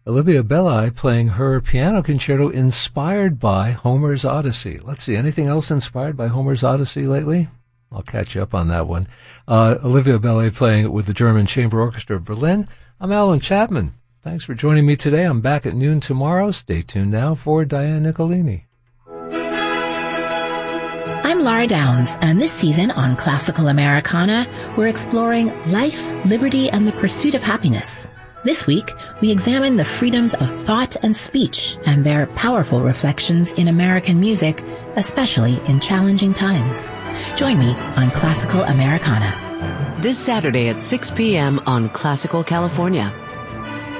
Olivia Belli playing her piano concerto inspired by Homer's Odyssey. Let's see, anything else inspired by Homer's Odyssey lately? I'll catch you up on that one. Olivia Belli playing it with the German Chamber Orchestra of Berlin. I'm Alan Chapman. Thanks for joining me today. I'm back at noon tomorrow. Stay tuned now for Diane Nicolini. I'm Laura Downs, and this season on Classical Americana, we're exploring life, liberty, and the pursuit of happiness. This week, we examine the freedoms of thought and speech and their powerful reflections in American music, especially in challenging times. Join me on Classical Americana. This Saturday at 6 p.m. on Classical California.